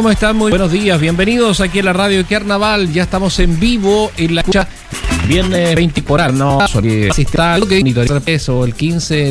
¿Cómo están? Muy buenos días, bienvenidos aquí a la Radio Carnaval. Ya estamos en vivo en la escucha. Viernes 20 por no, asiste lo que el 15